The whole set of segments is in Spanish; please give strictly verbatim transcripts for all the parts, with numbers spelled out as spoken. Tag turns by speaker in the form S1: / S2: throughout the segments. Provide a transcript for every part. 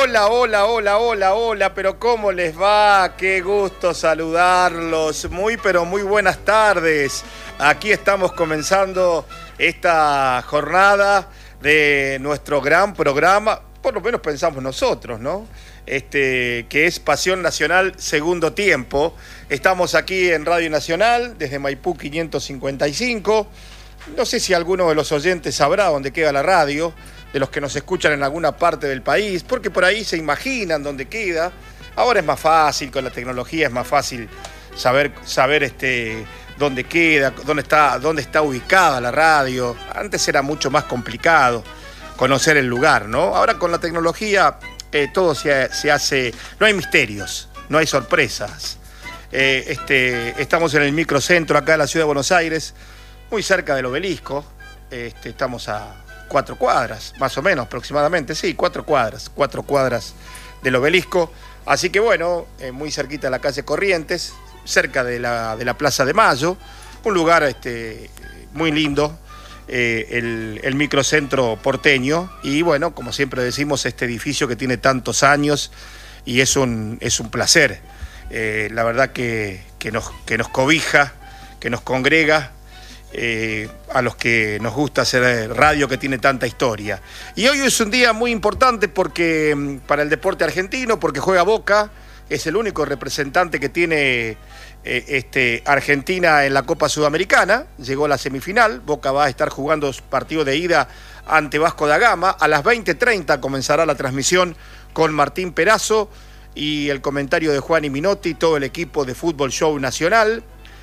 S1: Hola, hola, hola, hola, hola, pero ¿cómo les va? Qué gusto saludarlos. Muy, pero muy buenas tardes. Aquí estamos comenzando esta jornada de nuestro gran programa, por lo menos pensamos nosotros, ¿no? Este, que es Pasión Nacional Segundo Tiempo. Estamos aquí en Radio Nacional, desde Maipú quinientos cincuenta y cinco. No sé si alguno de los oyentes sabrá dónde queda la radio, de los que nos escuchan en alguna parte del país, porque por ahí se imaginan dónde queda. Ahora es más fácil, con la tecnología es más fácil saber, saber este, dónde queda, dónde está, dónde está ubicada la radio. Antes era mucho más complicado conocer el lugar, ¿no? Ahora con la tecnología eh, todo se, se hace, no hay misterios, no hay sorpresas. Eh, este, estamos en el microcentro acá de la ciudad de Buenos Aires, muy cerca del Obelisco. Este, estamos a cuatro cuadras, más o menos, aproximadamente, sí, cuatro cuadras, cuatro cuadras del Obelisco. Así que bueno, eh, muy cerquita de la calle Corrientes, cerca de la, de la Plaza de Mayo, un lugar este, muy lindo, eh, el, el microcentro porteño. Y bueno, como siempre decimos, este edificio que tiene tantos años y es un, es un placer. Eh, la verdad que, que, nos, que nos cobija, que nos congrega. Eh, a los que nos gusta hacer radio que tiene tanta historia. Y hoy es un día muy importante porque para el deporte argentino, porque juega Boca, es el único representante que tiene eh, este, Argentina en la Copa Sudamericana. Llegó a la semifinal. Boca va a estar jugando partido de ida ante Vasco da Gama. A las veinte treinta comenzará la transmisión con Martín Perazo y el comentario de Juan y Minotti, todo el equipo de Fútbol Show Nacional.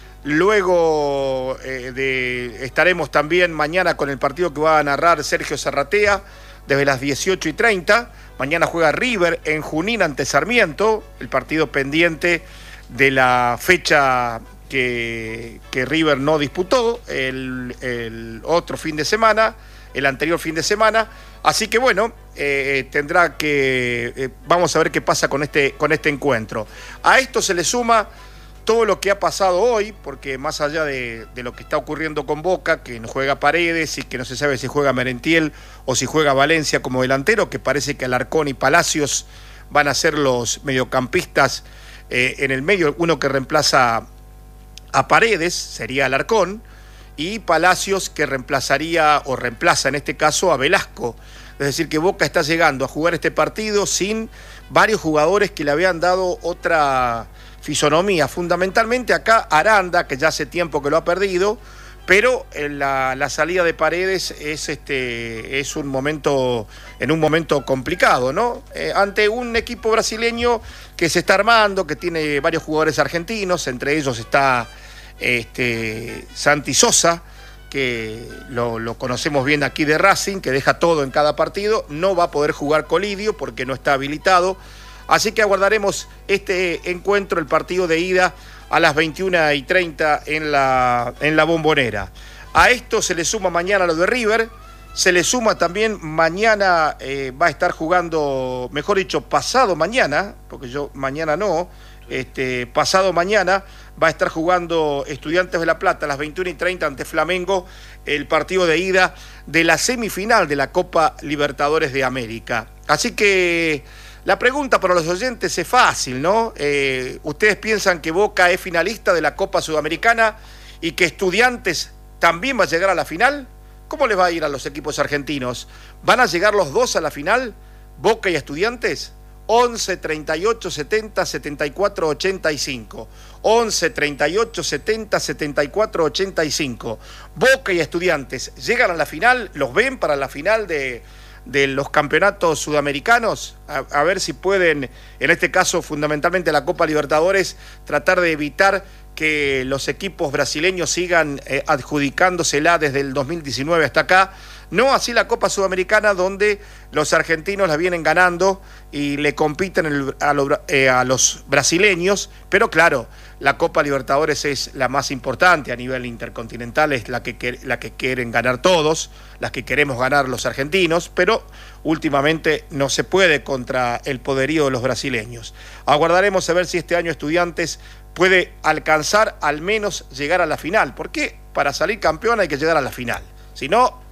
S1: Luego eh, de, estaremos también mañana con el partido que va a narrar Sergio Zarratea desde las dieciocho y treinta. Mañana juega River en Junín ante Sarmiento, el partido pendiente de la fecha que, que River no disputó el, el otro fin de semana, el anterior fin de semana. Así que bueno, eh, tendrá que... Eh, vamos a ver qué pasa con este, con este encuentro. A esto se le suma todo lo que ha pasado hoy, porque más allá de, de lo que está ocurriendo con Boca, que no juega Paredes y que no se sabe si juega Merentiel o si juega Valencia como delantero, que parece que Alarcón y Palacios van a ser los mediocampistas eh, en el medio. Uno que reemplaza a Paredes sería Alarcón, y Palacios que reemplazaría o reemplaza en este caso a Velasco. Es decir, que Boca está llegando a jugar este partido sin varios jugadores que le habían dado otra fisonomía, fundamentalmente acá Aranda, que ya hace tiempo que lo ha perdido, pero en la, la salida de Paredes es, este, es un momento, en un momento complicado, ¿no? Eh, ante un equipo brasileño que se está armando, que tiene varios jugadores argentinos, entre ellos está este, Santi Sosa, que lo, lo conocemos bien aquí de Racing, que deja todo en cada partido. No va a poder jugar Colidio porque no está habilitado. Así que aguardaremos este encuentro, el partido de ida, a las veintiuna y treinta en la, en la Bombonera. A esto se le suma mañana lo de River, se le suma también mañana, eh, va a estar jugando, mejor dicho, pasado mañana, porque yo mañana no, este, pasado mañana va a estar jugando Estudiantes de La Plata a las veintiuna y treinta ante Flamengo, el partido de ida de la semifinal de la Copa Libertadores de América. Así que la pregunta para los oyentes es fácil, ¿no? Eh, ¿Ustedes piensan que Boca es finalista de la Copa Sudamericana y que Estudiantes también va a llegar a la final? ¿Cómo les va a ir a los equipos argentinos? ¿Van a llegar los dos a la final, Boca y Estudiantes? once, treinta y ocho, setenta, setenta y cuatro, ochenta y cinco. once, treinta y ocho, setenta, setenta y cuatro, ochenta y cinco. Boca y Estudiantes, ¿llegan a la final? ¿Los ven para la final de... de los campeonatos sudamericanos? A, a ver si pueden, en este caso fundamentalmente la Copa Libertadores, tratar de evitar que los equipos brasileños sigan eh, adjudicándosela desde el dos mil diecinueve hasta acá. No así la Copa Sudamericana, donde los argentinos la vienen ganando y le compiten el, a, lo, eh, a los brasileños, pero claro, la Copa Libertadores es la más importante a nivel intercontinental, es la que, la que quieren ganar todos, las que queremos ganar los argentinos, pero últimamente no se puede contra el poderío de los brasileños. Aguardaremos a ver si este año Estudiantes puede alcanzar al menos llegar a la final, porque para salir campeón hay que llegar a la final, si no,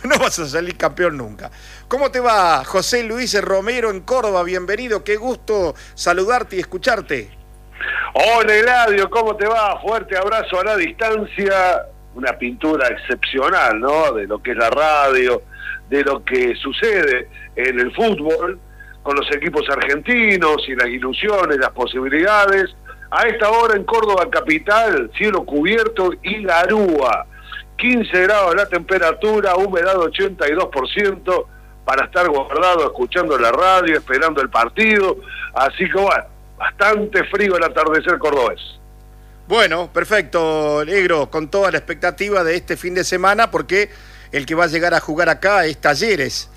S1: no vas a salir campeón nunca. ¿Cómo te va, José Luis Romero en Córdoba? Bienvenido, qué gusto saludarte y escucharte.
S2: Hola Eladio, ¿cómo te va? Fuerte abrazo a la distancia, una pintura excepcional, ¿no? De lo que es la radio, de lo que sucede en el fútbol, con los equipos argentinos y las ilusiones, las posibilidades. A esta hora en Córdoba capital, cielo cubierto y garúa. quince grados la temperatura, humedad ochenta y dos por ciento, para estar guardado escuchando la radio, esperando el partido. Así que bueno, bastante frío el atardecer cordobés.
S1: Bueno, perfecto, negro, con toda la expectativa de este fin de semana, porque el que va a llegar a jugar acá es Talleres.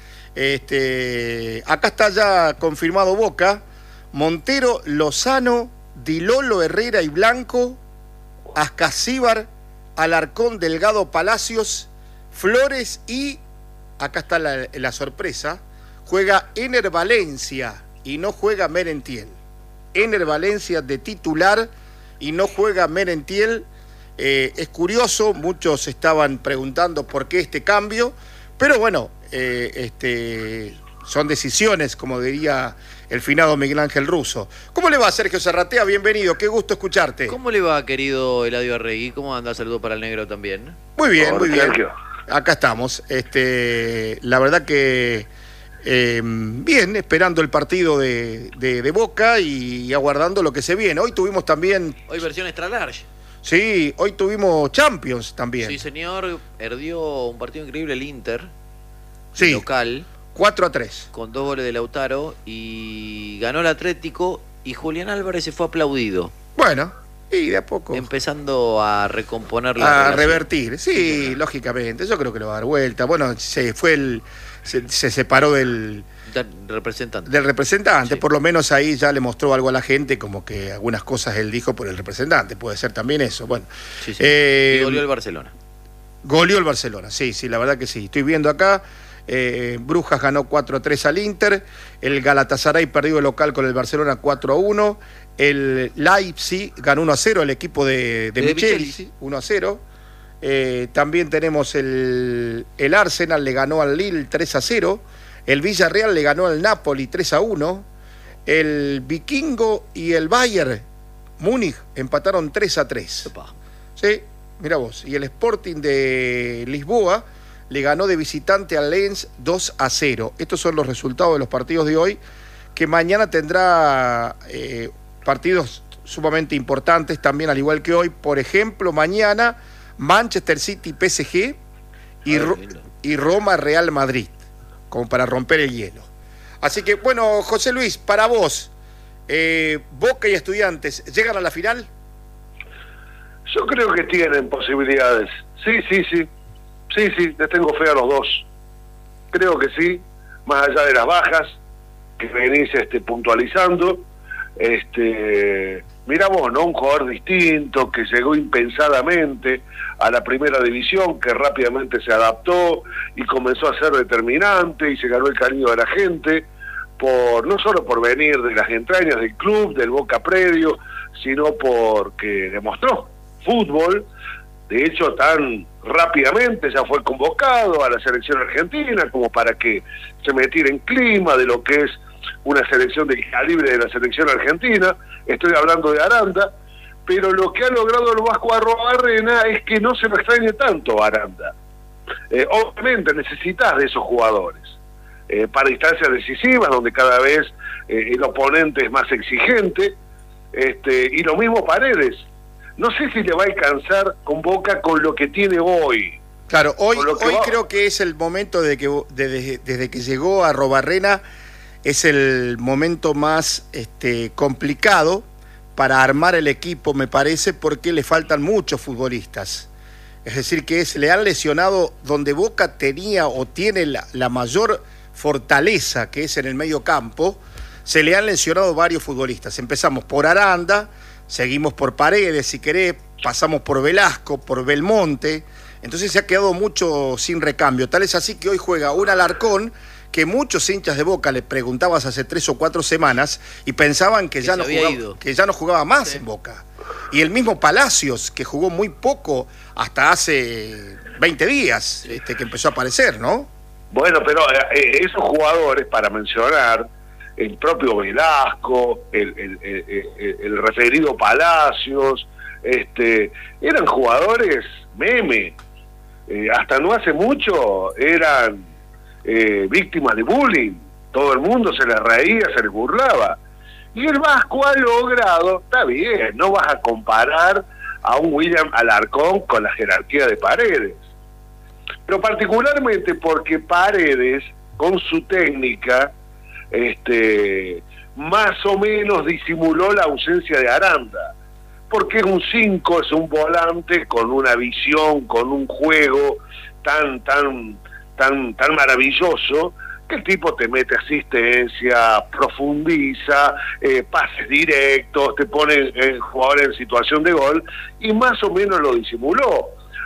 S1: Este, acá está ya confirmado Boca, Montero, Lozano, Di Lolo, Herrera y Blanco, Ascasíbar, Alarcón, Delgado, Palacios, Flores y, acá está la, la sorpresa, juega Ener Valencia y no juega Merentiel. Ener Valencia de titular y no juega Merentiel. Eh, es curioso, muchos estaban preguntando por qué este cambio, pero bueno, eh, este, son decisiones, como diría el finado Miguel Ángel Russo. ¿Cómo le va, Sergio Zarratea? Bienvenido, qué gusto escucharte.
S3: ¿Cómo le va, querido Eladio Arregui? ¿Cómo anda? Saludo para el negro también.
S1: Muy bien,
S2: Hola,
S1: muy bien.
S2: Sergio.
S1: Acá estamos. Este, la verdad que eh, bien, esperando el partido de, de, de Boca y aguardando lo que se viene. Hoy tuvimos también...
S3: Hoy versión extra large.
S1: Sí, hoy tuvimos Champions también.
S3: Sí, señor. Perdió un partido increíble el Inter.
S1: Sí.
S3: Local.
S1: cuatro a tres.
S3: Con dos goles de Lautaro. Y ganó el Atlético. Y Julián Álvarez se fue aplaudido.
S1: Bueno, y de a poco.
S3: Empezando a recomponer la
S1: A
S3: relación.
S1: revertir. Sí, sí, lógicamente. Yo creo que lo va a dar vuelta. Bueno, se fue el... Se, se separó del...
S3: Del representante.
S1: Del representante,
S3: Sí.
S1: Por lo menos ahí ya le mostró algo a la gente, como que algunas cosas él dijo por el representante. Puede ser también eso. Bueno,
S3: Sí, sí.
S1: eh,
S3: Y goleó el Barcelona.
S1: Goleó el Barcelona, sí, sí, la verdad que sí. Estoy viendo acá, eh, Brujas ganó cuatro a tres al Inter, el Galatasaray perdió el local con el Barcelona cuatro a uno, el Leipzig ganó uno a cero, el equipo de, de,
S3: De
S1: Micheli,
S3: Micheli.
S1: uno a cero. Eh, también tenemos el, el Arsenal, le ganó al Lille tres a cero, el Villarreal le ganó al Napoli tres a uno, el Vikingo y el Bayern Múnich empataron tres a tres.
S3: Opa.
S1: Sí, mira vos. Y el Sporting de Lisboa le ganó de visitante al Lens dos a cero. Estos son los resultados de los partidos de hoy, que mañana tendrá eh, partidos sumamente importantes también, al igual que hoy. Por ejemplo, mañana Manchester City P S G y,
S3: Ay,
S1: Ro-
S3: lindo.
S1: y Roma Real Madrid, como para romper el hielo. Así que, bueno, José Luis, para vos, eh, Boca y Estudiantes, ¿llegan a la final?
S2: Yo creo que tienen posibilidades. Sí, sí, sí. Sí, sí, les tengo fe a los dos. Creo que sí, más allá de las bajas que venís este, puntualizando. Este, miramos, ¿no? Un jugador distinto que llegó impensadamente a la primera división, que rápidamente se adaptó y comenzó a ser determinante y se ganó el cariño de la gente, por no solo por venir de las entrañas del club, del Boca predio, sino porque demostró fútbol. De hecho, tan rápidamente ya fue convocado a la selección argentina como para que se metiera en clima de lo que es una selección del calibre de la selección argentina. Estoy hablando de Aranda, pero lo que ha logrado el Vasco Arrobarrena es que no se lo extrañe tanto a Aranda. Eh, obviamente necesitas de esos jugadores eh, para instancias decisivas, donde cada vez eh, el oponente es más exigente, este, y lo mismo Paredes. No sé si le va a alcanzar con Boca con lo que tiene hoy.
S1: Claro, hoy,
S2: Con lo que
S1: hoy
S2: va-
S1: creo que es el momento de que desde, desde que llegó a Robarrena, es el momento más este, complicado para armar el equipo, me parece, porque le faltan muchos futbolistas. Es decir, que es, le han lesionado donde Boca tenía o tiene la, la mayor fortaleza, que es en el medio campo, se le han lesionado varios futbolistas. Empezamos por Aranda, seguimos por Paredes, si querés, pasamos por Velasco, por Belmonte. Entonces se ha quedado mucho sin recambio. Tal es así que hoy juega un Alarcón que muchos hinchas de Boca le preguntabas hace tres o cuatro semanas y pensaban que,
S3: Que
S1: ya,
S3: se
S1: no
S3: había
S1: jugaba,
S3: ido.
S1: que ya no jugaba más
S3: Sí.
S1: en Boca. y el mismo Palacios, que jugó muy poco hasta hace veinte días, este, que empezó a aparecer, ¿no?
S2: Bueno, pero eh, esos jugadores, para mencionar, el propio Velasco, el, el, el, el, el referido Palacios, este, eran jugadores meme. Eh, hasta no hace mucho eran eh, víctimas de bullying. Todo el mundo se les reía, se les burlaba. Y el Vasco ha logrado, está bien, no vas a comparar a un William Alarcón con la jerarquía de Paredes. Pero particularmente porque Paredes, con su técnica, este, más o menos disimuló la ausencia de Aranda. Porque es un cinco, es un volante con una visión, con un juego tan, tan, tan, tan maravilloso, que el tipo te mete asistencia, profundiza, eh, pases directos, te pone el jugador en situación de gol, y más o menos lo disimuló.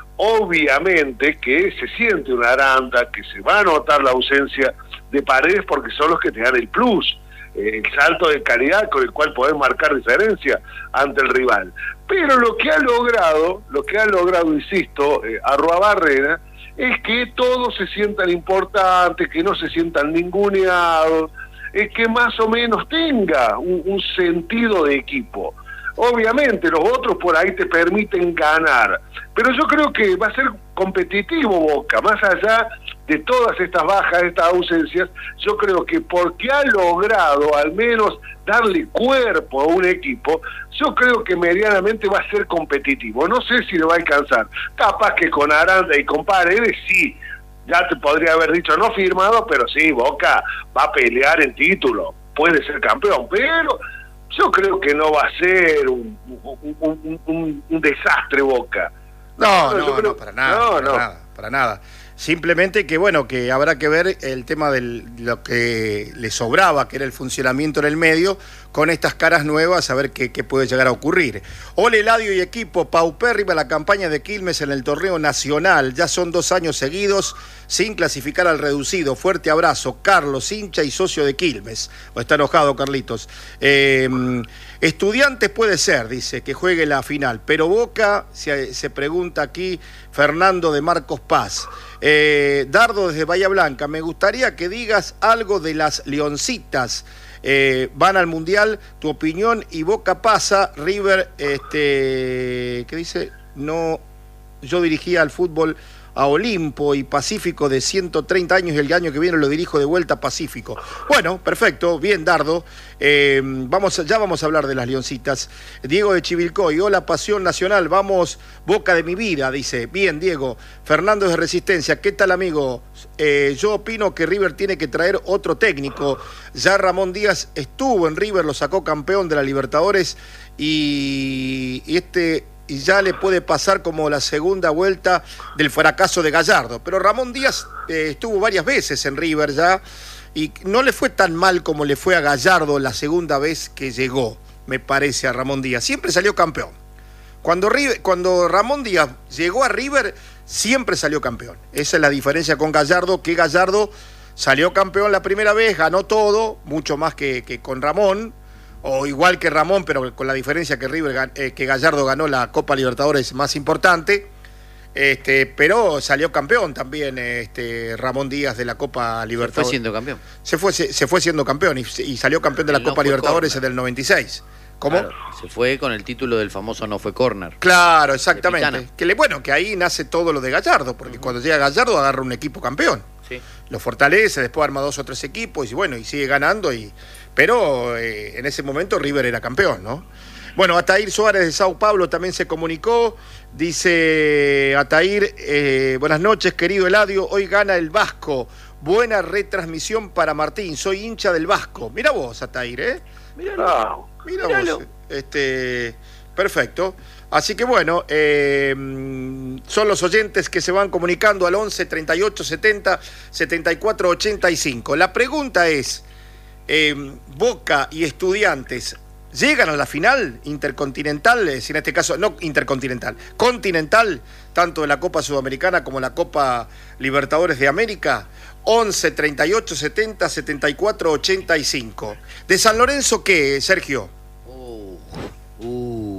S2: Obviamente que se siente una Aranda, que se va a notar la ausencia de Paredes porque son los que te dan el plus, eh, el salto de calidad con el cual podés marcar diferencia ante el rival. Pero lo que ha logrado, lo que ha logrado, insisto, eh, Arruabarrena, es que todos se sientan importantes, que no se sientan ninguneados, es que más o menos tenga un, un sentido de equipo. Obviamente los otros por ahí te permiten ganar, pero yo creo que va a ser competitivo Boca, más allá de todas estas bajas, estas ausencias. Yo creo que porque ha logrado al menos darle cuerpo a un equipo, yo creo que medianamente va a ser competitivo. No sé si le va a alcanzar, capaz que con Aranda y con Paredes sí, ya te podría haber dicho no firmado, pero sí, Boca va a pelear el título, puede ser campeón, pero yo creo que no va a ser un, un, un, un, un desastre Boca.
S1: No, no, no,
S2: creo,
S1: no, para nada,
S2: no,
S1: para
S2: no.
S1: nada, para nada. Simplemente que, bueno, que habrá que ver el tema de lo que le sobraba, que era el funcionamiento en el medio, con estas caras nuevas, a ver qué, qué puede llegar a ocurrir. Hola, Eladio y equipo, paupérrima la campaña de Quilmes en el torneo nacional. Ya son dos años seguidos sin clasificar al reducido. Fuerte abrazo, Carlos, hincha y socio de Quilmes. O está enojado, Carlitos. Eh, Estudiantes puede ser, dice, que juegue la final, pero Boca, se, se pregunta aquí Fernando de Marcos Paz. Eh, Dardo desde Bahía Blanca, me gustaría que digas algo de las Leoncitas. Eh, van al Mundial, tu opinión, y Boca pasa, River, este, ¿qué dice? No, yo dirigía al fútbol a Olimpo y Pacífico de ciento treinta años y el año que viene lo dirijo de vuelta a Pacífico. Bueno, perfecto, bien Dardo. Eh, vamos, ya vamos a hablar de las Leoncitas. Diego de Chivilcoy, hola Pasión Nacional, vamos Boca de mi vida, dice. Bien, Diego. Fernando de Resistencia, ¿qué tal amigo? Eh, yo opino que River tiene que traer otro técnico. Ya Ramón Díaz estuvo en River, lo sacó campeón de la Libertadores y, y este... y ya le puede pasar como la segunda vuelta del fracaso de Gallardo. Pero Ramón Díaz eh, estuvo varias veces en River ya y no le fue tan mal como le fue a Gallardo la segunda vez que llegó, me parece, a Ramón Díaz. Siempre salió campeón. Cuando, River, cuando Ramón Díaz llegó a River, siempre salió campeón. Esa es la diferencia con Gallardo, que Gallardo salió campeón la primera vez, ganó todo, mucho más que, que con Ramón, o igual que Ramón, pero con la diferencia que River, eh, que Gallardo ganó la Copa Libertadores más importante, este, pero salió campeón también este, Ramón Díaz de la Copa Libertadores.
S3: Se fue siendo campeón.
S1: Se fue, se, se fue siendo campeón y, y salió campeón de la
S3: El
S1: Copa
S3: no
S1: Libertadores
S3: corner.
S1: en el noventa y seis. ¿Cómo?
S3: Claro, se fue con el título del famoso no fue córner.
S1: Claro, exactamente.
S3: Pitana.
S1: Que le, bueno, que ahí nace todo lo de Gallardo, porque uh-huh. cuando llega Gallardo agarra un equipo campeón.
S3: Sí. Lo
S1: fortalece, después arma dos o tres equipos y bueno, y sigue ganando y... Pero eh, en ese momento River era campeón, ¿no? Bueno, Atair Suárez de Sao Paulo también se comunicó. Dice Atair, eh, buenas noches, querido Eladio. Hoy gana el Vasco. Buena retransmisión para Martín. Soy hincha del Vasco. Mira vos, Atair, ¿eh?
S2: Míralo. Ah,
S1: Mira vos. Este, perfecto. Así que bueno, eh, son los oyentes que se van comunicando al once, treinta y ocho, setenta, setenta y cuatro, ochenta y cinco. La pregunta es... Eh, Boca y Estudiantes llegan a la final intercontinental, es en este caso no intercontinental, continental, tanto de la Copa Sudamericana como la Copa Libertadores de América. Once, treinta y ocho, setenta, setenta y cuatro, ochenta y cinco. ¿De San Lorenzo qué, Sergio?
S3: Uh, uh.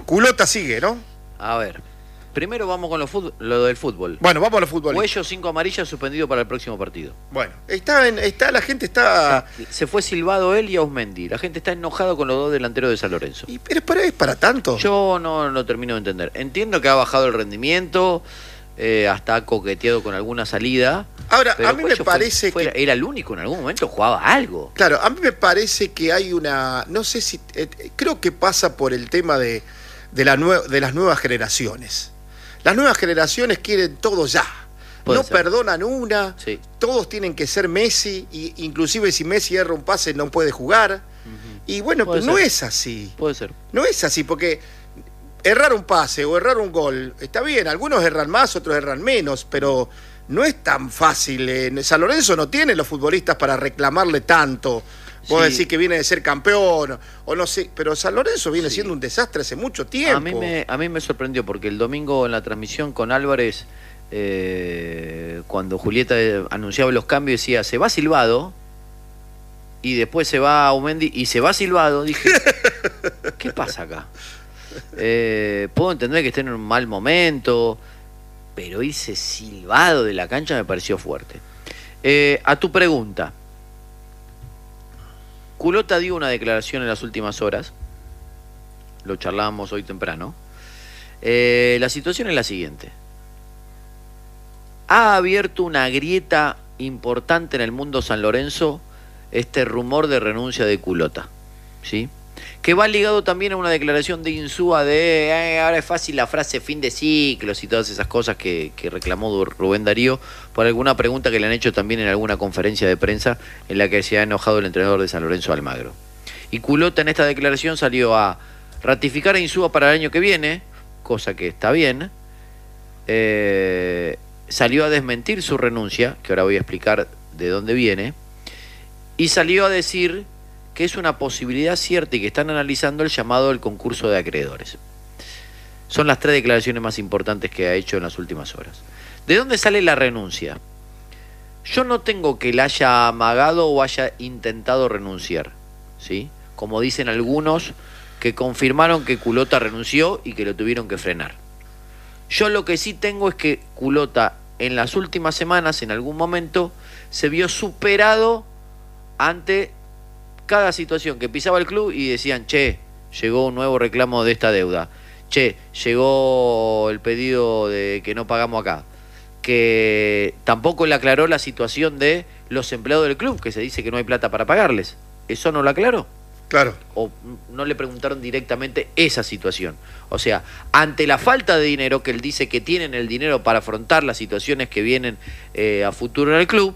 S1: Culota sigue, ¿no?
S3: A ver, primero vamos con lo, fut- lo del fútbol.
S1: Bueno, vamos a los fútbol.
S3: Cuello, cinco amarillas, suspendido para el próximo partido.
S1: Bueno, está, en, está la gente está...
S3: Se fue silbado él y Ausmendi. La gente está enojado con los dos delanteros de San Lorenzo.
S1: Y, pero, pero es para tanto.
S3: Yo no lo termino de entender. Entiendo que ha bajado el rendimiento, eh, hasta ha coqueteado con alguna salida.
S1: Ahora,
S3: pero
S1: a mí me
S3: Cuello fue-
S1: parece
S3: fue-
S1: que...
S3: Era el único en algún momento, jugaba algo.
S1: Claro, a mí me parece que hay una... No sé si... eh, creo que pasa por el tema de, de, la nue- de las nuevas generaciones. Las nuevas generaciones quieren todo ya.
S3: Puede
S1: No
S3: ser.
S1: perdonan una.
S3: Sí.
S1: Todos tienen que ser Messi. Y inclusive si Messi erra un pase no puede jugar.
S3: Ujú.
S1: Y bueno,
S3: Puede
S1: pero no
S3: ser.
S1: es así.
S3: Puede ser.
S1: No es así, porque errar un pase o errar un gol, está bien, algunos erran más, otros erran menos, pero no es tan fácil. En San Lorenzo no tiene los futbolistas para reclamarle tanto. Vos
S3: Sí.
S1: decís que viene de ser campeón, o no sé, pero San Lorenzo viene
S3: Sí.
S1: siendo un desastre hace mucho tiempo.
S3: A mí, me, a mí me sorprendió porque el domingo en la transmisión con Álvarez, eh, cuando Julieta eh, anunciaba los cambios, decía, se va Silvado, y después se va Aumendi, y se va Silvado. Dije, ¿qué pasa acá? Eh, puedo entender que estén en un mal momento, pero ese silbado de la cancha me pareció fuerte. Eh, a tu pregunta, Culota dio una declaración en las últimas horas, lo charlábamos hoy temprano. Eh, la situación es la siguiente. Ha abierto una grieta importante en el mundo San Lorenzo este rumor de renuncia de Culota, ¿sí? Que va ligado también a una declaración de Insúa de eh, ahora es fácil la frase fin de ciclos y todas esas cosas que, que reclamó Rubén Darío por alguna pregunta que le han hecho también en alguna conferencia de prensa en la que se ha enojado el entrenador de San Lorenzo, Almagro. Y Culota en esta declaración salió a ratificar a Insúa para el año que viene, cosa que está bien. Eh, salió a desmentir su renuncia, que ahora voy a explicar de dónde viene, y salió a decir que es una posibilidad cierta y que están analizando el llamado del concurso de acreedores. Son las tres declaraciones más importantes que ha hecho en las últimas horas. ¿De dónde sale la renuncia? Yo no tengo que él haya amagado o haya intentado renunciar, ¿sí? Como dicen algunos que confirmaron que Culota renunció y que lo tuvieron que frenar. Yo lo que sí tengo es que Culota en las últimas semanas, en algún momento, se vio superado ante cada situación que pisaba el club y decían, che, llegó un nuevo reclamo de esta deuda, che, llegó el pedido de que no pagamos acá, que tampoco le aclaró la situación de los empleados del club, que se dice que no hay plata para pagarles. ¿Eso no lo aclaró?
S1: Claro.
S3: O no le preguntaron directamente esa situación. O sea, ante la falta de dinero, que él dice que tienen el dinero para afrontar las situaciones que vienen eh, a futuro en el club,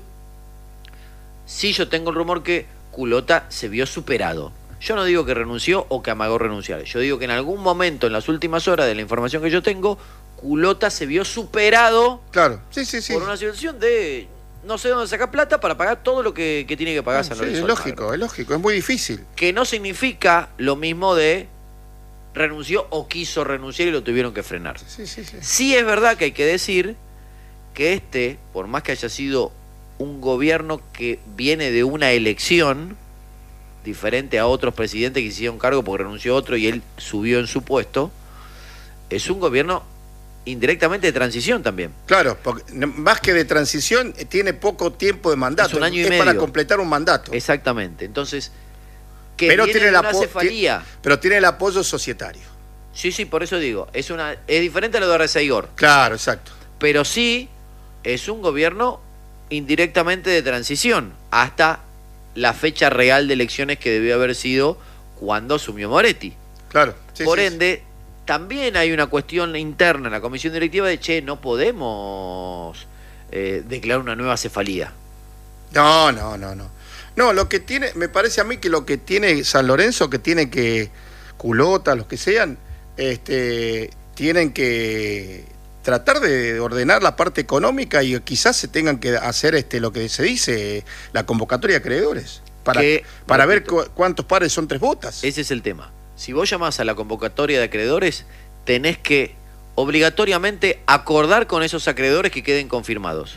S3: sí yo tengo el rumor que Culota se vio superado. Yo no digo que renunció o que amagó renunciar. Yo digo que en algún momento, en las últimas horas de la información que yo tengo, Culota se vio superado
S1: Claro, sí, sí, sí.
S3: por una situación de no sé dónde sacar plata para pagar todo lo que, que tiene que pagar
S1: Ah,
S3: San
S1: sí,
S3: Lorenzo
S1: es
S3: Almagro.
S1: lógico, es lógico, es muy difícil.
S3: Que no significa lo mismo de renunció o quiso renunciar y lo tuvieron que frenar.
S1: Sí, sí, sí.
S3: Sí es verdad que hay que decir que este, por más que haya sido un gobierno que viene de una elección, diferente a otros presidentes que hicieron cargo porque renunció otro y él subió en su puesto, es un gobierno indirectamente de transición también.
S1: Claro, porque más que de transición, eh, tiene poco tiempo de mandato.
S3: Es un año y
S1: es
S3: medio.
S1: para completar un mandato.
S3: Exactamente. Entonces, que
S1: pero
S3: viene
S1: tiene,
S3: de
S1: el
S3: una
S1: apo-
S3: cefalía.
S1: ti- pero tiene el apoyo societario.
S3: Sí, sí, por eso digo, es una es diferente a lo de Reseigor,
S1: Claro, exacto.
S3: pero sí es un gobierno indirectamente de transición hasta la fecha real de elecciones que debió haber sido cuando asumió Moretti.
S1: Claro. Sí,
S3: Por
S1: sí,
S3: ende, también hay una cuestión interna en la comisión directiva de, che, no podemos eh, declarar una nueva cefalía.
S1: sí. No, no, no, no. No, lo que tiene, me parece a mí que lo que tiene San Lorenzo, que tiene que, Culota, los que sean, este, tienen que tratar de ordenar la parte económica y quizás se tengan que hacer este lo que se dice, la convocatoria de acreedores, para,
S3: Que,
S1: para ver
S3: repito,
S1: cu- cuántos pares son tres botas.
S3: Ese es el tema. Si vos llamás a la convocatoria de acreedores, tenés que obligatoriamente acordar con esos acreedores que queden confirmados.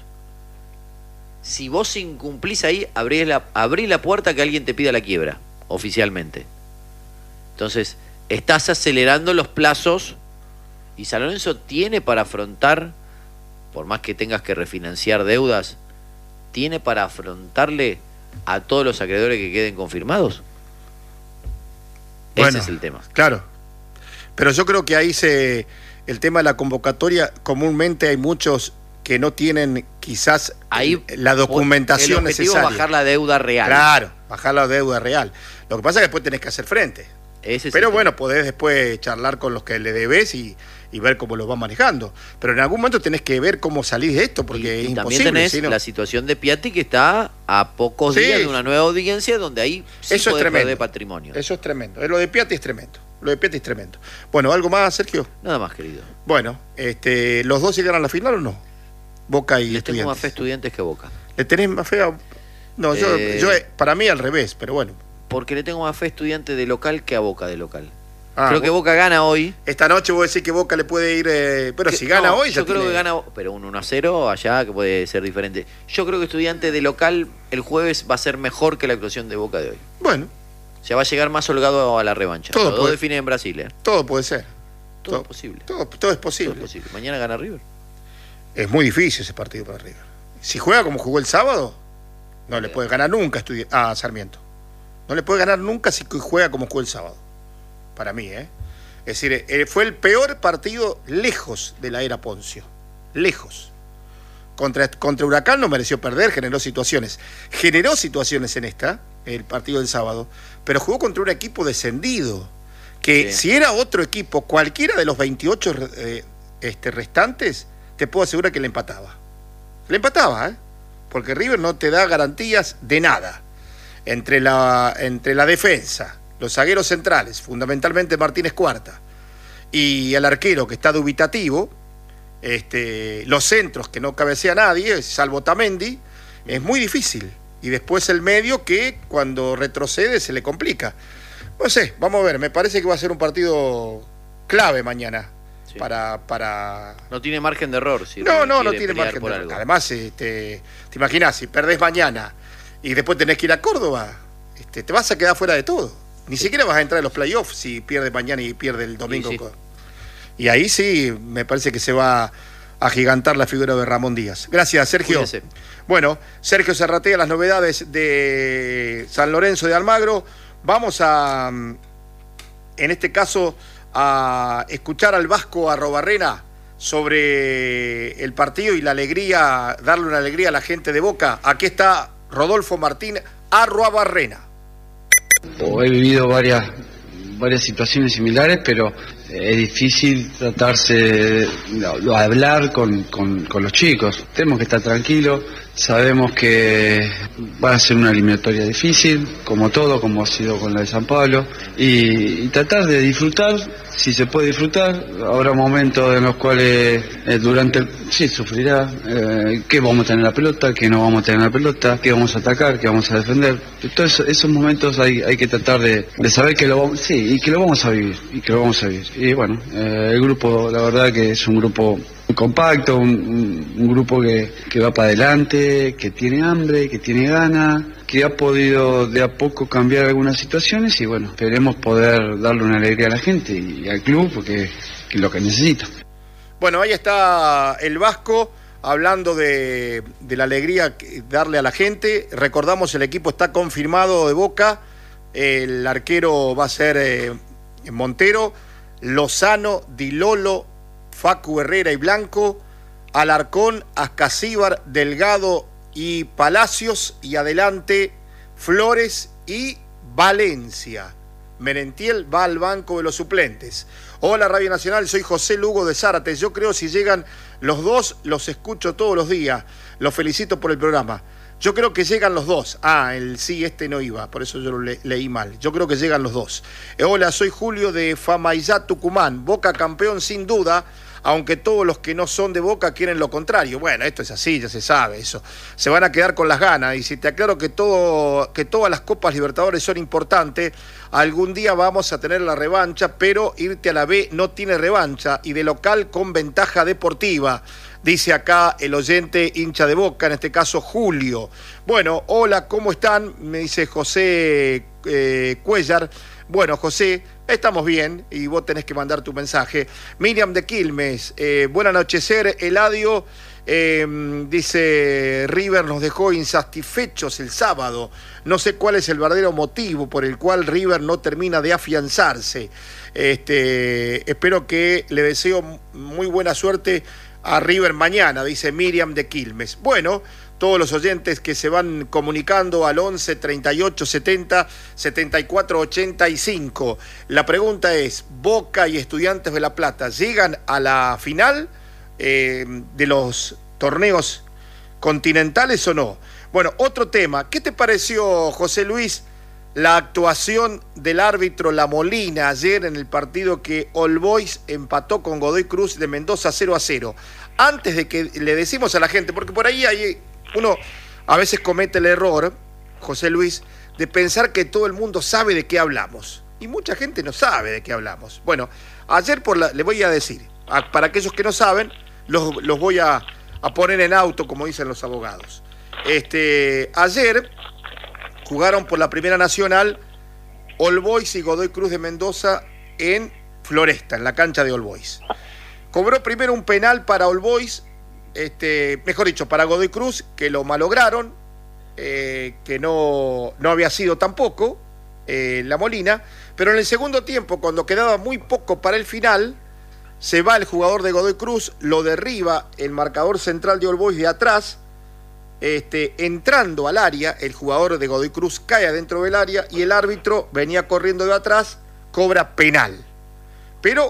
S3: Si vos incumplís ahí, abrís la, abrís la puerta a que alguien te pida la quiebra, oficialmente. Entonces, estás acelerando los plazos y San Lorenzo tiene para afrontar, por más que tengas que refinanciar deudas, tiene para afrontarle a todos los acreedores que queden confirmados.
S1: Bueno,
S3: ese es el tema.
S1: Claro, pero yo creo que ahí se el tema de la convocatoria, comúnmente hay muchos que no tienen quizás
S3: ahí
S1: la documentación
S3: el objetivo
S1: necesaria.
S3: Es bajar la deuda real.
S1: Claro, bajar la deuda real. Lo que pasa es que después tenés que hacer frente.
S3: Ese es
S1: Pero
S3: el
S1: bueno,
S3: tema.
S1: podés después charlar con los que le debes y, y ver cómo lo vas manejando. Pero en algún momento tenés que ver cómo salís de esto, porque
S3: y,
S1: es
S3: y también
S1: imposible.
S3: tenés
S1: ¿sí, no?
S3: la situación de Piatti, que está a pocos
S1: Sí.
S3: días de una nueva audiencia donde ahí sí
S1: Eso es
S3: podés
S1: tremendo.
S3: perder patrimonio.
S1: Eso es tremendo. Lo de Piatti es tremendo. Lo de Piatti es tremendo. Bueno, ¿algo más, Sergio?
S3: Nada más, querido.
S1: Bueno, este, ¿los dos llegaron a la final o no? Boca y
S3: Les tengo
S1: Estudiantes.
S3: más fe a Estudiantes que Boca.
S1: ¿Le tenés más fe a...? No, yo,
S3: Eh.
S1: yo, para mí al revés, pero bueno.
S3: Porque le tengo más fe a Estudiantes de local que a Boca de local.
S1: Ah,
S3: Creo que
S1: vos-
S3: Boca gana hoy.
S1: Esta noche vos decís que Boca le puede ir... eh, pero
S3: Que-
S1: si gana
S3: no,
S1: hoy ya
S3: yo creo
S1: tiene-
S3: que gana, pero un uno a cero allá, que puede ser diferente. Yo creo que Estudiantes de local el jueves va a ser mejor que la actuación de Boca de hoy.
S1: Bueno,
S3: O sea, va a llegar más holgado a la revancha.
S1: Todo
S3: Los dos
S1: puede-
S3: definen en Brasil, ¿eh?
S1: todo puede ser.
S3: Todo,
S1: Todo-
S3: es posible.
S1: Todo, todo es
S3: Todo
S1: posible.
S3: es posible. Mañana gana River.
S1: Es muy difícil ese partido para River. Si juega como jugó el sábado, no le puede ganar nunca a Estudi- a Sarmiento. No le puede ganar nunca si juega como jugó el sábado. Para mí, ¿eh? Es decir, eh, fue el peor partido lejos de la era Poncio. Lejos. Contra, contra Huracán no mereció perder, generó situaciones. Generó situaciones en esta, el partido del sábado, pero jugó contra un equipo descendido. Que
S3: Sí.
S1: si era otro equipo, cualquiera de los veintiocho eh, este, restantes, te puedo asegurar que le empataba. Le empataba, ¿eh? Porque River no te da garantías de nada. Entre la, entre la defensa, los zagueros centrales, fundamentalmente Martínez Cuarta, y el arquero que está dubitativo, este, los centros que no cabecea nadie, salvo Tamendi, es muy difícil. Y después el medio que cuando retrocede se le complica. No sé, vamos a ver, me parece que va a ser un partido clave mañana.
S3: Sí.
S1: Para, para...
S3: No tiene margen de error. Si
S1: No,
S3: River
S1: no, no
S3: quiere
S1: tiene
S3: pelear
S1: margen
S3: por
S1: de
S3: algo.
S1: error. Además, este, te imaginas, si perdés mañana y después tenés que ir a Córdoba, este, te vas a quedar fuera de todo. Ni siquiera vas a entrar en los playoffs si pierdes mañana y pierdes el domingo.
S3: Sí, sí.
S1: Y ahí sí, me parece que se va a gigantar la figura de Ramón Díaz. Gracias, Sergio.
S3: Cuídese.
S1: Bueno, Sergio Zarratea, las novedades de San Lorenzo de Almagro. Vamos a, en este caso, a escuchar al Vasco Arrobarrena sobre el partido y la alegría, darle una alegría a la gente de Boca. Aquí está Rodolfo Martín Arrobarrena.
S4: He vivido varias, varias situaciones similares, pero es difícil tratarse de, de hablar con, con, con los chicos. Tenemos que estar tranquilos, sabemos que va a ser una eliminatoria difícil, como todo, como ha sido con la de San Pablo, y, y tratar de disfrutar, si se puede disfrutar. Habrá momentos en los cuales eh, durante el... sí, sufrirá, eh, que vamos a tener la pelota, que no vamos a tener la pelota, que vamos a atacar, que vamos a defender. Todos esos, esos momentos hay, hay que tratar de, de saber que lo vamos, sí, y que lo vamos a vivir, y que lo vamos a vivir. Y bueno, eh, el grupo, la verdad que es un grupo muy compacto, un, un, un grupo que, que va para adelante, que tiene hambre, que tiene ganas, que ha podido de a poco cambiar algunas situaciones y bueno, esperemos poder darle una alegría a la gente y al club porque que es lo que necesita.
S1: Bueno, ahí está el Vasco hablando de, de la alegría que darle a la gente. Recordamos, el equipo está confirmado de Boca. El arquero va a ser eh, Montero, Lozano, Di Lolo, Facu Herrera y Blanco, Alarcón, Ascasíbar, Delgado y Palacios, y adelante Flores y Valencia. Merentiel va al banco de los suplentes. Hola Radio Nacional, soy José Lugo de Zárate. Yo creo si llegan los dos, los escucho todos los días. Los felicito por el programa. Yo creo que llegan los dos. Ah, el sí, este no iba, por eso yo lo le leí mal. Yo creo que llegan los dos. Eh, hola, soy Julio de Famaillá, Tucumán. Boca campeón sin duda, aunque todos los que no son de Boca quieren lo contrario. Bueno, esto es así, ya se sabe eso. Se van a quedar con las ganas. Y si te aclaro que, todo, que todas las Copas Libertadores son importantes, algún día vamos a tener la revancha, pero irte a la B no tiene revancha y de local con ventaja deportiva. dice acá el oyente hincha de Boca, en este caso Julio. Bueno, hola, ¿cómo están? Me dice José eh, Cuellar. Bueno, José, estamos bien y vos tenés que mandar tu mensaje. Miriam de Quilmes, eh, buen anochecer, Eladio. Eh, dice River nos dejó insatisfechos el sábado. No sé cuál es el verdadero motivo por el cual River no termina de afianzarse. Este, espero que le deseo muy buena suerte a River mañana, dice Miriam de Quilmes. Bueno, todos los oyentes que se van comunicando al once, treinta y ocho, setenta, setenta y cuatro, ochenta y cinco. La pregunta es, ¿Boca y Estudiantes de La Plata llegan a la final eh, de los torneos continentales o no? Bueno, otro tema. ¿Qué te pareció, José Luis, la actuación del árbitro La Molina ayer en el partido que All Boys empató con Godoy Cruz de Mendoza cero a cero? Antes de que le decimos a la gente, porque por ahí hay, uno a veces comete el error, José Luis, de pensar que todo el mundo sabe de qué hablamos. Y mucha gente no sabe de qué hablamos. Bueno, ayer por la, le voy a decir, a, para aquellos que no saben, los, los voy a, a poner en auto, como dicen los abogados. Este, ayer jugaron por la Primera Nacional All Boys y Godoy Cruz de Mendoza en Floresta, en la cancha de All Boys. Cobró primero un penal para All Boys, este, mejor dicho, para Godoy Cruz, que lo malograron, eh, que no, no había sido tampoco eh, La Molina, pero en el segundo tiempo, cuando quedaba muy poco para el final, se va el jugador de Godoy Cruz, lo derriba el marcador central de All Boys de atrás. Este, entrando al área, el jugador de Godoy Cruz cae adentro del área y el árbitro venía corriendo de atrás, cobra penal. Pero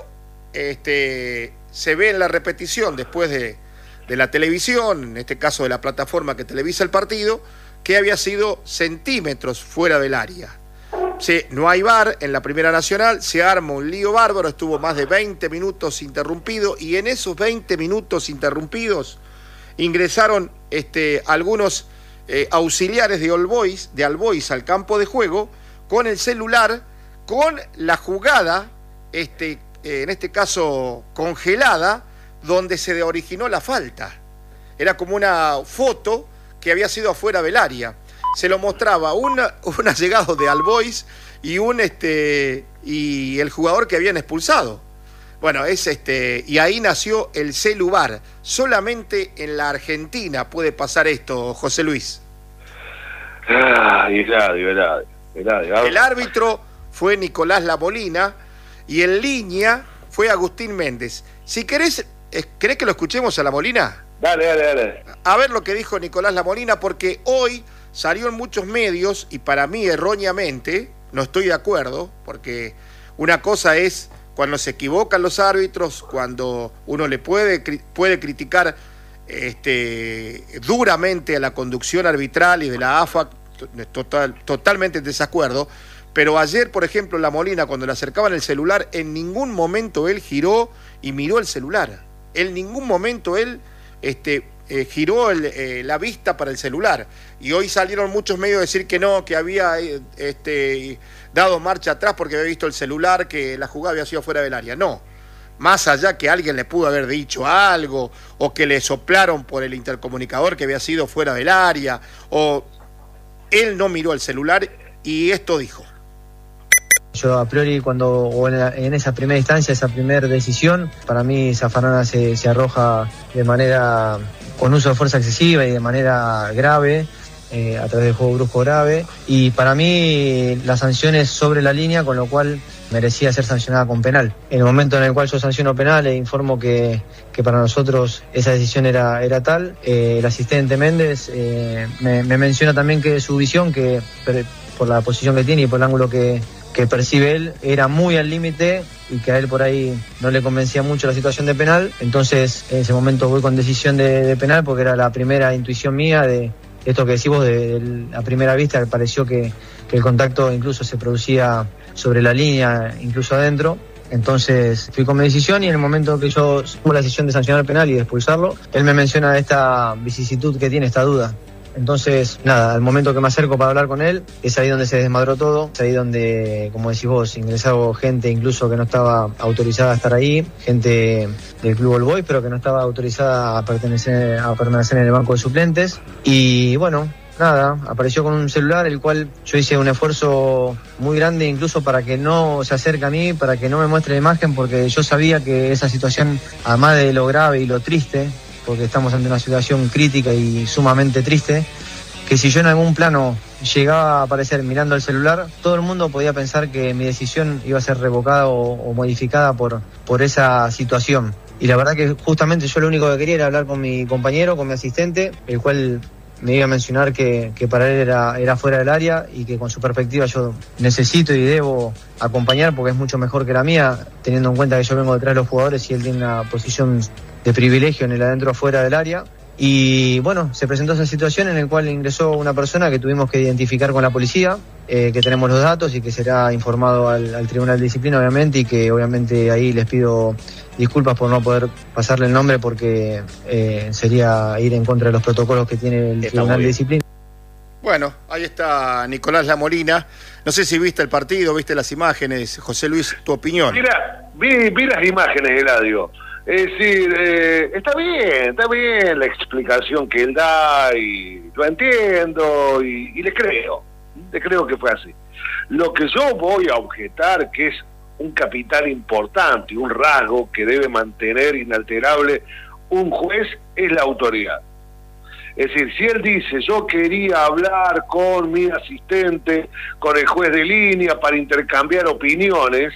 S1: este, se ve en la repetición después de, de la televisión, en este caso de la plataforma que televisa el partido, que había sido centímetros fuera del área. Sí, no hay V A R en la Primera Nacional, se arma un lío bárbaro, estuvo más de veinte minutos interrumpido y en esos veinte minutos interrumpidos ingresaron este, algunos eh, auxiliares de All Boys, de All Boys al campo de juego con el celular, con la jugada, este, eh, en este caso congelada, donde se originó la falta. Era como una foto que había sido afuera del área. Se lo mostraba una, un allegado de All Boys y, un, este, y el jugador que habían expulsado. Bueno, es este, y ahí nació el celular. Solamente en la Argentina puede pasar esto, José Luis.
S2: Ah, Eladio, Eladio, Eladio.
S1: El árbitro fue Nicolás La Molina y en línea fue Agustín Méndez. Si querés, ¿querés que lo escuchemos a La Molina?
S2: Dale, dale, dale.
S1: A ver lo que dijo Nicolás La Molina, porque hoy salió en muchos medios, y para mí erróneamente, no estoy de acuerdo, porque una cosa es cuando se equivocan los árbitros, cuando uno le puede, puede criticar este, duramente a la conducción arbitral y de la A F A, total, totalmente en desacuerdo, pero ayer, por ejemplo, La Molina, cuando le acercaban el celular, en ningún momento él giró y miró el celular. En ningún momento él este, eh, giró el, eh, la vista para el celular. Y hoy salieron muchos medios a decir que no, que había eh, este, dado marcha atrás porque había visto el celular, que la jugada había sido fuera del área. No, más allá que alguien le pudo haber dicho algo, o que le soplaron por el intercomunicador que había sido fuera del área, o él no miró el celular y esto dijo.
S5: Yo a priori cuando, o en, la, en esa primera instancia, esa primera decisión, para mí Zafarana se, se arroja de manera, con uso de fuerza excesiva y de manera grave, eh, a través del juego brusco grave, y para mí la sanción es sobre la línea, con lo cual merecía ser sancionada con penal. En el momento en el cual yo sanciono penal e informo que, que para nosotros esa decisión era, era tal, eh, el asistente Méndez eh, me, me menciona también que su visión, que por la posición que tiene y por el ángulo que que percibe él, era muy al límite y que a él por ahí no le convencía mucho la situación de penal. Entonces en ese momento voy con decisión de, de penal, porque era la primera intuición mía de esto que decís vos, de, de la primera vista, que pareció que, que el contacto incluso se producía sobre la línea, incluso adentro. Entonces fui con mi decisión, y en el momento que yo tuve la decisión de sancionar el penal y de expulsarlo, él me menciona esta vicisitud que tiene, esta duda. Entonces, nada, al momento que me acerco para hablar con él, es ahí donde se desmadró todo, es ahí donde, como decís vos, ingresó gente incluso que no estaba autorizada a estar ahí, gente del Club All Boys, pero que no estaba autorizada a pertenecer, a permanecer en el banco de suplentes. Y bueno, nada, apareció con un celular, el cual yo hice un esfuerzo muy grande incluso para que no se acerque a mí, para que no me muestre la imagen, porque yo sabía que esa situación, además de lo grave y lo triste, porque estamos ante una situación crítica y sumamente triste, que si yo en algún plano llegaba a aparecer mirando el celular, todo el mundo podía pensar que mi decisión iba a ser revocada o, o modificada por, por esa situación. Y la verdad que justamente yo lo único que quería era hablar con mi compañero, con mi asistente, el cual me iba a mencionar que, que para él era, era fuera del área y que con su perspectiva yo necesito y debo acompañar porque es mucho mejor que la mía, teniendo en cuenta que yo vengo detrás de los jugadores y él tiene una posición de privilegio en el adentro afuera del área. Y bueno, se presentó esa situación en la cual ingresó una persona que tuvimos que identificar con la policía, eh, que tenemos los datos y que será informado al, al Tribunal de Disciplina, obviamente, y que obviamente ahí les pido disculpas por no poder pasarle el nombre porque eh, sería ir en contra de los protocolos que tiene el Tribunal de Disciplina.
S1: Bueno, ahí está Nicolás Lamolina. No sé si viste el partido, viste las imágenes. José Luis, tu opinión.
S2: Mira, vi, vi las imágenes, Eladio. Es decir, eh, está bien, está bien la explicación que él da y lo entiendo y, y le creo, le creo que fue así. Lo que yo voy a objetar, que es un capital importante y un rasgo que debe mantener inalterable un juez, es la autoridad. Es decir, si él dice, yo quería hablar con mi asistente, con el juez de línea para intercambiar opiniones,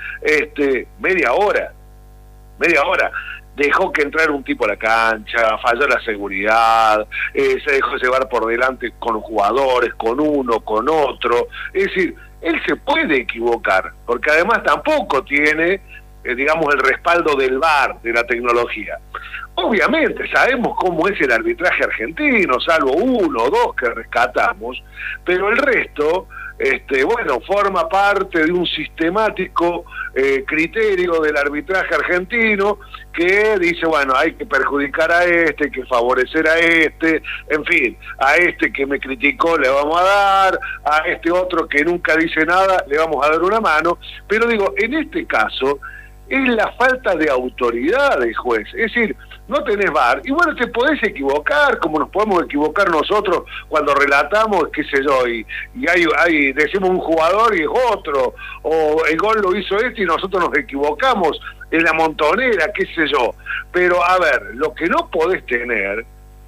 S2: este, media hora, media hora, dejó que entrara un tipo a la cancha, falló la seguridad, eh, se dejó llevar por delante con jugadores, con uno, con otro. Es decir, él se puede equivocar, porque además tampoco tiene, eh, digamos, el respaldo del V A R, de la tecnología. Obviamente sabemos cómo es el arbitraje argentino, salvo uno o dos que rescatamos, pero el resto, este, bueno, forma parte de un sistemático eh, criterio del arbitraje argentino que dice, bueno, hay que perjudicar a este, hay que favorecer a este, en fin, a este que me criticó le vamos a dar, a este otro que nunca dice nada le vamos a dar una mano, pero digo, en este caso es la falta de autoridad del juez, es decir, no tenés V A R, y bueno, te podés equivocar, como nos podemos equivocar nosotros cuando relatamos, qué sé yo, y, y hay, hay, decimos un jugador y es otro, o el gol lo hizo este y nosotros nos equivocamos en la montonera, qué sé yo, pero a ver, lo que no podés tener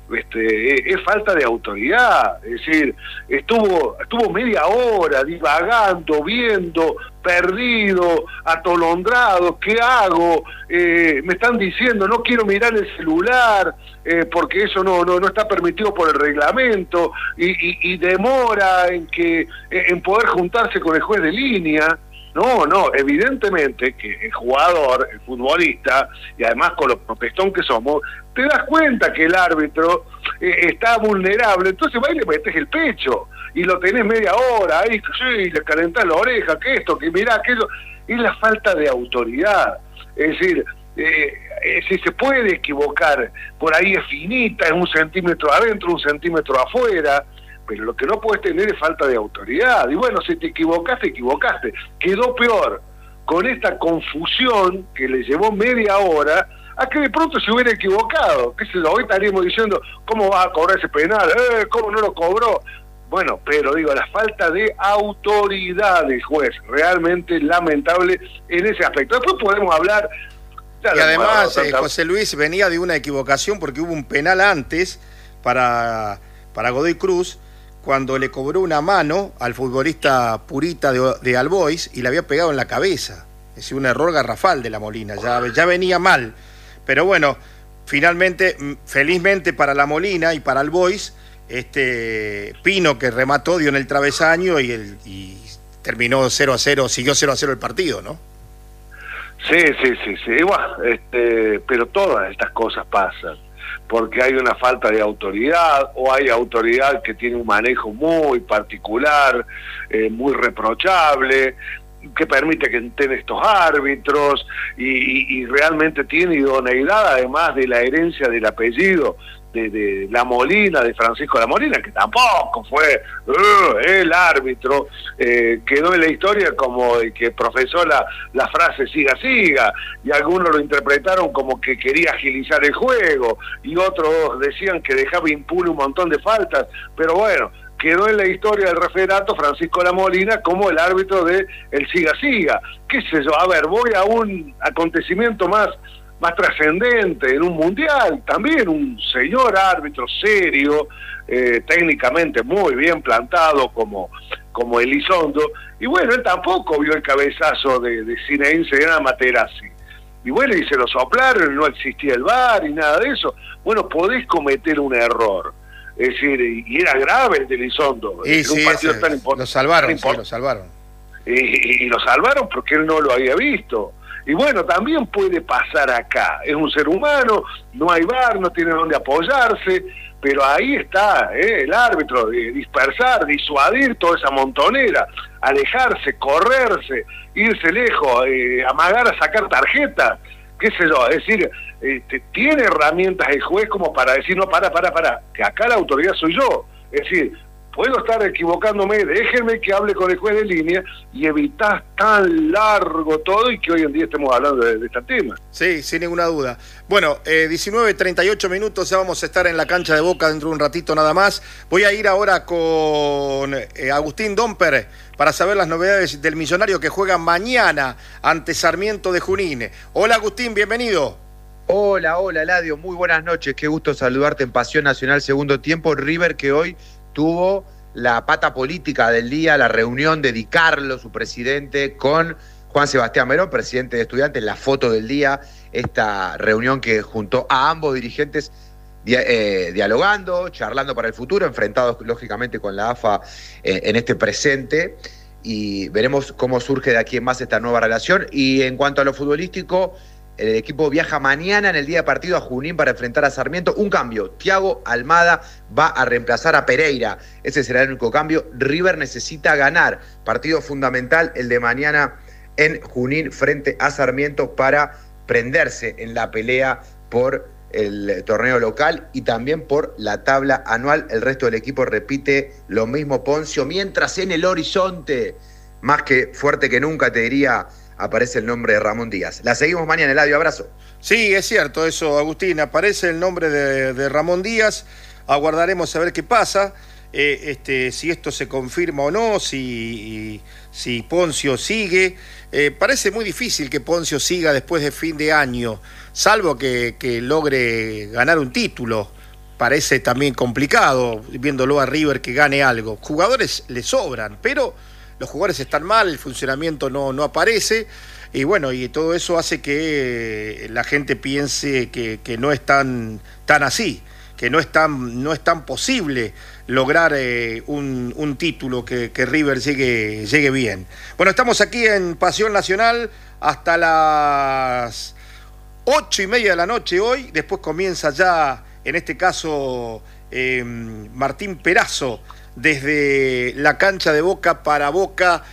S2: Este, es falta de autoridad, es decir, estuvo estuvo media hora divagando, viendo, perdido, atolondrado, ¿qué hago? Eh, me están diciendo, no quiero mirar el celular, eh, porque eso no, no no está permitido por el reglamento, y, y, y demora en que en poder juntarse con el juez de línea. No, no, evidentemente que el jugador, el futbolista, y además con lo protestón que somos, te das cuenta que el árbitro eh, está vulnerable, entonces va y le metes el pecho, y lo tenés media hora, ahí sí, le calentás la oreja, que esto, que mirá, que eso, es la falta de autoridad, es decir, eh, eh, si se puede equivocar, por ahí es finita, es un centímetro adentro, un centímetro afuera, pero lo que no puedes tener es falta de autoridad. Y bueno, si te equivocaste, equivocaste. Quedó peor con esta confusión que le llevó media hora a que de pronto se hubiera equivocado. ¿Qué sé yo? Hoy estaríamos diciendo, ¿cómo va a cobrar ese penal? Eh, ¿Cómo no lo cobró? Bueno, pero digo, la falta de autoridad del juez, realmente lamentable en ese aspecto. Después podemos hablar...
S1: Y además, eh, José Luis venía de una equivocación porque hubo un penal antes para, para Godoy Cruz, cuando le cobró una mano al futbolista Purita de, de All Boys y le había pegado en la cabeza. Es decir, un error garrafal de la Molina, ya, ya venía mal. Pero bueno, finalmente, felizmente para la Molina y para All Boys, este Pino que remató dio en el travesaño y, el, y terminó cero a cero, siguió cero a cero el partido, ¿no?
S2: Sí, sí, sí, sí, igual, este, pero todas estas cosas pasan, porque hay una falta de autoridad, o hay autoridad que tiene un manejo muy particular, eh, muy reprochable, que permite que estén estos árbitros, y, y, y realmente tiene idoneidad, además de la herencia del apellido de, de La Molina, de Francisco La Molina, que tampoco fue uh, el árbitro, eh, quedó en la historia como el que profesó la, la frase siga, siga, y algunos lo interpretaron como que quería agilizar el juego, y otros decían que dejaba impune un montón de faltas, pero bueno, quedó en la historia del referato Francisco La Molina como el árbitro de el siga, siga, qué sé yo, a ver, voy a un acontecimiento más más trascendente, en un mundial, también un señor árbitro serio, eh, técnicamente muy bien plantado como, como Elizondo, y bueno, él tampoco vio el cabezazo de, de Zinedine Zidane Materazzi, y bueno, y se lo soplaron, no existía el V A R y nada de eso. Bueno, podés cometer un error, es decir, y era grave el de Elizondo,
S1: y sí,
S2: un partido
S1: ese,
S2: tan importante.
S1: Lo salvaron, sí, lo salvaron.
S2: Y, y lo salvaron porque él no lo había visto. Y bueno, también puede pasar acá. Es un ser humano, no hay V A R, no tiene dónde apoyarse, pero ahí está ¿eh? el árbitro, de dispersar, disuadir toda esa montonera, alejarse, correrse, irse lejos, eh, amagar a sacar tarjetas, qué sé yo, es decir, eh, tiene herramientas el juez como para decir, no, para, para, para, que acá la autoridad soy yo. Es decir, puedo estar equivocándome, déjenme que hable con el juez de línea y evitar tan largo todo y que hoy en día estemos hablando de, de este tema.
S1: Sí, sin ninguna duda. Bueno, eh, diecinueve treinta y ocho minutos, ya vamos a estar en la cancha de Boca dentro de un ratito nada más. Voy a ir ahora con eh, Agustín Domper para saber las novedades del Millonario que juega mañana ante Sarmiento de Junín. Hola Agustín, bienvenido.
S6: Hola, hola Eladio, muy buenas noches, qué gusto saludarte en Pasión Nacional segundo tiempo. River que hoy tuvo la pata política del día, la reunión de Di Carlo, su presidente, con Juan Sebastián Verón, presidente de Estudiantes, la foto del día, esta reunión que juntó a ambos dirigentes eh, dialogando, charlando para el futuro, enfrentados lógicamente con la A F A eh, en este presente, y veremos cómo surge de aquí en más esta nueva relación. Y en cuanto a lo futbolístico, el equipo viaja mañana en el día de partido a Junín para enfrentar a Sarmiento. Un cambio, Thiago Almada va a reemplazar a Pereira. Ese será el único cambio. River necesita ganar. Partido fundamental el de mañana en Junín frente a Sarmiento para prenderse en la pelea por el torneo local y también por la tabla anual. El resto del equipo repite lo mismo, Poncio, mientras en el horizonte, más que fuerte que nunca, te diría, aparece el nombre de Ramón Díaz. La seguimos mañana, Eladio, abrazo.
S1: Sí, es cierto eso, Agustín, aparece el nombre de, de Ramón Díaz, aguardaremos a ver qué pasa, eh, este, si esto se confirma o no, si, si Poncio sigue. Eh, parece muy difícil que Poncio siga después de fin de año, salvo que, que logre ganar un título. Parece también complicado, viéndolo a River, que gane algo. Jugadores le sobran, pero los jugadores están mal, el funcionamiento no, no aparece, y bueno, y todo eso hace que la gente piense que, que no es tan, tan así, que no es tan, no es tan posible lograr eh, un, un título, que, que River llegue, llegue bien. Bueno, estamos aquí en Pasión Nacional hasta las ocho y media de la noche hoy, después comienza ya, en este caso, eh, Martín Perazo, desde la cancha de Boca para Boca